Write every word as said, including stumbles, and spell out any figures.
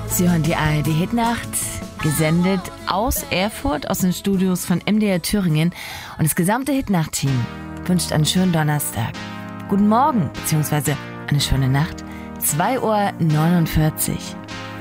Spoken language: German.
Sie hören die A R D Hitnacht, gesendet aus Erfurt, aus den Studios von M D R Thüringen. Und das gesamte Hitnacht-Team wünscht einen schönen Donnerstag. Guten Morgen, beziehungsweise eine schöne Nacht. zwei Uhr neunundvierzig.